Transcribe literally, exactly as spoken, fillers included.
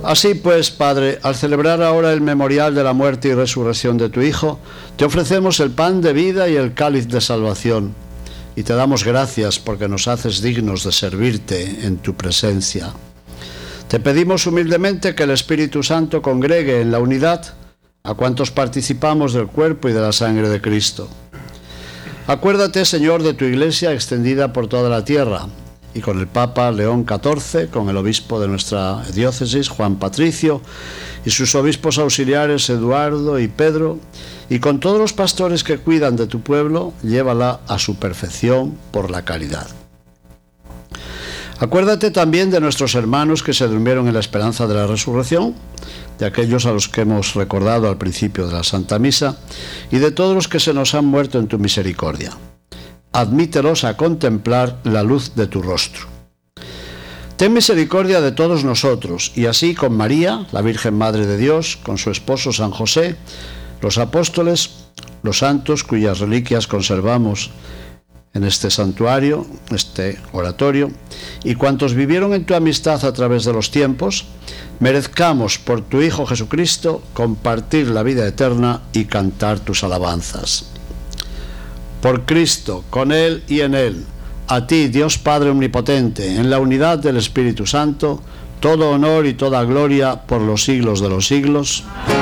Así pues, Padre, al celebrar ahora el memorial de la muerte y resurrección de tu Hijo, te ofrecemos el pan de vida y el cáliz de salvación, y te damos gracias porque nos haces dignos de servirte en tu presencia. Te pedimos humildemente que el Espíritu Santo congregue en la unidad a cuantos participamos del cuerpo y de la sangre de Cristo. Acuérdate, Señor, de tu Iglesia extendida por toda la tierra, y con el Papa León catorce, con el obispo de nuestra diócesis, Juan Patricio, y sus obispos auxiliares, Eduardo y Pedro, y con todos los pastores que cuidan de tu pueblo, llévala a su perfección por la caridad. Acuérdate también de nuestros hermanos que se durmieron en la esperanza de la resurrección, de aquellos a los que hemos recordado al principio de la Santa Misa, y de todos los que se nos han muerto en tu misericordia. Admítelos a contemplar la luz de tu rostro. Ten misericordia de todos nosotros, y así con María, la Virgen Madre de Dios, con su esposo San José, los apóstoles, los santos cuyas reliquias conservamos en este santuario, este oratorio, y cuantos vivieron en tu amistad a través de los tiempos, merezcamos por tu Hijo Jesucristo compartir la vida eterna y cantar tus alabanzas. Por Cristo, con Él y en Él, a ti, Dios Padre Omnipotente, en la unidad del Espíritu Santo, todo honor y toda gloria por los siglos de los siglos.